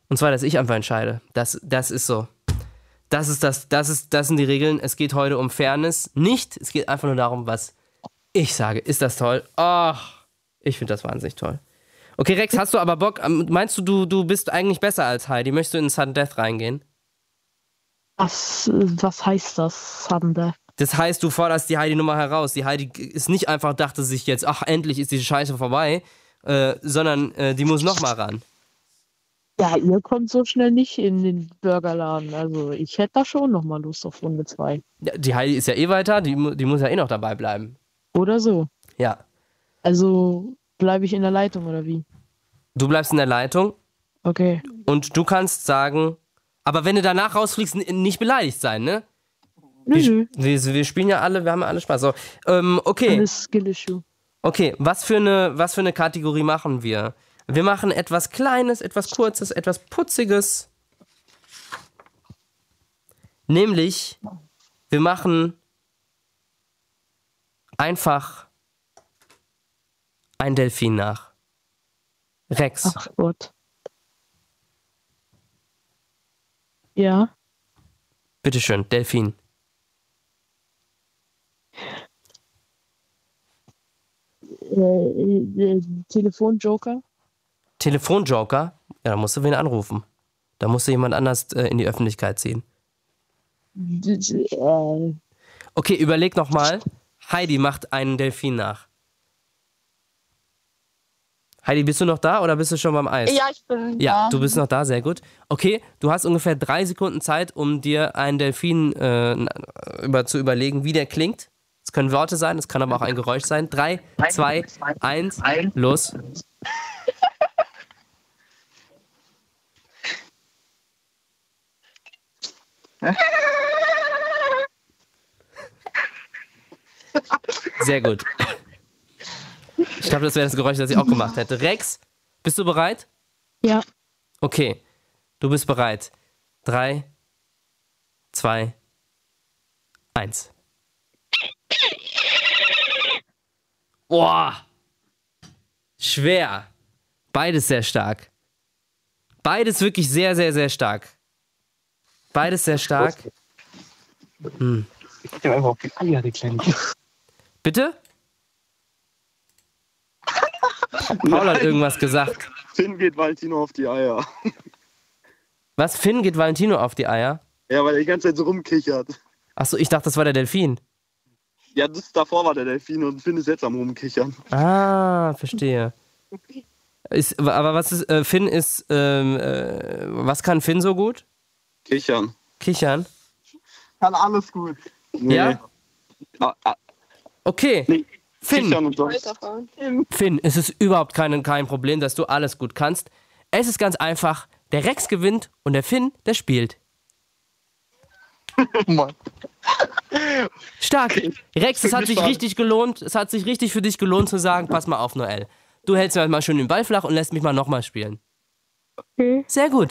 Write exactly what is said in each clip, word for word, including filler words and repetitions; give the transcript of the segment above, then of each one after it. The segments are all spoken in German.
Und zwar, dass ich einfach entscheide. Das, das ist so. Das ist das, das ist, das sind die Regeln. Es geht heute um Fairness. Nicht, es geht einfach nur darum, was ich sage. Ist das toll? Ach, ich finde das wahnsinnig toll. Okay, Rex, hast du aber Bock? Meinst du, du, du bist eigentlich besser als Heidi? Möchtest du in Sudden Death reingehen? Was, was heißt das, Sudden Death? Das heißt, du forderst die Heidi-Nummer heraus. Die Heidi ist nicht einfach, dachte sich jetzt, ach, endlich ist die Scheiße vorbei, äh, sondern äh, die muss nochmal ran. Ja, ihr kommt so schnell nicht in den Burgerladen. Also ich hätte da schon nochmal Lust auf Runde zwei. Ja, die Heidi ist ja eh weiter, die, die muss ja eh noch dabei bleiben. Oder so. Ja. Also bleibe ich in der Leitung, oder wie? Du bleibst in der Leitung. Okay. Und du kannst sagen, aber wenn du danach rausfliegst, nicht beleidigt sein, ne? Nö, nö. Wir, wir, wir spielen ja alle, wir haben ja alle Spaß. So, ähm, okay. Alles Skill-Issue. Okay, was für eine, was für eine Kategorie machen wir? Wir machen etwas Kleines, etwas Kurzes, etwas Putziges. Nämlich, wir machen einfach ein Delfin nach. Rex. Ach Gott. Ja. Bitteschön, Delfin. Äh, äh, Telefonjoker? Telefonjoker? Ja, da musst du wen anrufen. Da musst du jemand anders äh, in die Öffentlichkeit ziehen. Äh, Okay, überleg nochmal. Heidi macht einen Delfin nach. Heidi, bist du noch da oder bist du schon beim Eis? Ja, ich bin Ja, da. du bist noch da, sehr gut. Okay, du hast ungefähr drei Sekunden Zeit, um dir einen Delfin äh, über, zu überlegen, wie der klingt. Es können Worte sein, es kann aber auch ein Geräusch sein. Drei, zwei, eins, los. Sehr gut. Ich glaube, das wäre das Geräusch, das ich auch gemacht hätte. Rex, bist du bereit? ja. Okay, du bist bereit. Drei, zwei, eins. Boah! Schwer. Beides sehr stark. Beides wirklich sehr, sehr, sehr stark. Beides sehr stark. Hm. Ich hab einfach auf die Eier, die kleine. Bitte? Paul hat irgendwas gesagt. Finn geht Valentino auf die Eier. Was? Finn geht Valentino auf die Eier? Ja, weil er die ganze Zeit so rumkichert. Achso, ich dachte, das war der Delfin. Ja, das davor war der Delfin und Finn ist jetzt am Rumkichern. Ah, verstehe. Ist, aber was ist, äh, Finn ist, ähm, äh, was kann Finn so gut? Kichern. Kichern? Kann alles gut. Nee. Ja? Ah, ah, Okay. nee. Finn, Kichern und sonst. Weiterfahren. Finn, es ist überhaupt kein, kein Problem, dass du alles gut kannst. Es ist ganz einfach, der Rex gewinnt und der Finn, der spielt. Mann. Stark. Rex, es hat sich richtig gelohnt, es hat sich richtig für dich gelohnt zu sagen, pass mal auf, Noel. Du hältst mir mal schön den Ball flach und lässt mich mal nochmal spielen. Okay. Sehr gut.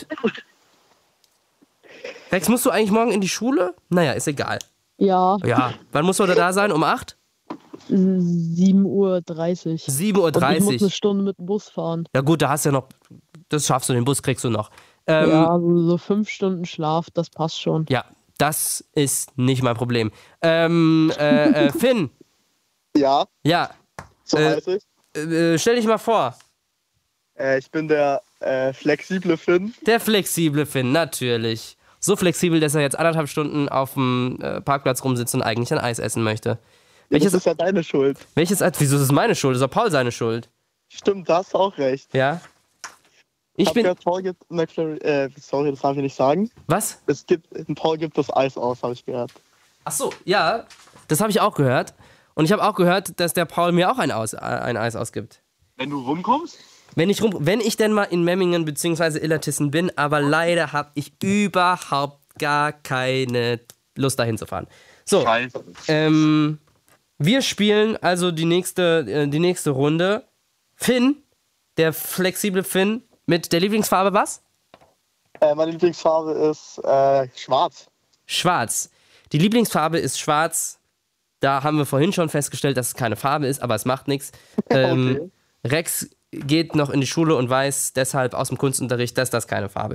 Rex, musst du eigentlich morgen in die Schule? Naja, ist egal. Ja. Ja, wann musst du da sein? Um acht? sieben Uhr dreißig. sieben Uhr Und ich muss eine dreißig. Stunde mit dem Bus fahren. Ja gut, da hast du ja noch, das schaffst du, den Bus kriegst du noch. Ähm, Ja, also so fünf Stunden Schlaf, das passt schon. Ja, das ist nicht mein Problem. Ähm, äh, äh, Finn, Ja, ja, so Äh, heiß ich. äh, stell dich mal vor. Äh, ich bin der äh, flexible Finn. Der flexible Finn, natürlich. So flexibel, dass er jetzt anderthalb Stunden auf dem äh, Parkplatz rumsitzt und eigentlich ein Eis essen möchte. Ja, Welches, das ist ja deine Schuld. welches, wieso ist es meine Schuld? Ist doch Paul seine Schuld? Stimmt, da hast du auch recht. Ja? Ich Hab bin, gehört, Paul gibt, äh, sorry, das darf ich nicht sagen. was? Es gibt, Paul gibt das Eis aus, habe ich gehört. Ach so, ja, das habe ich auch gehört. Und ich habe auch gehört, dass der Paul mir auch ein, aus, ein Eis ausgibt. Wenn du rumkommst? Wenn ich, rum, wenn ich denn mal in Memmingen bzw. Illertissen bin, aber leider habe ich überhaupt gar keine Lust, dahin zu fahren. So, Scheiße. ähm, wir spielen also die nächste, äh, die nächste Runde. Finn, der flexible Finn, mit der Lieblingsfarbe was? Äh, meine Lieblingsfarbe ist äh, schwarz. Schwarz. Die Lieblingsfarbe ist schwarz. Da haben wir vorhin schon festgestellt, dass es keine Farbe ist, aber es macht nichts. Ähm, Okay. Rex geht noch in die Schule und weiß deshalb aus dem Kunstunterricht, dass das keine Farbe ist.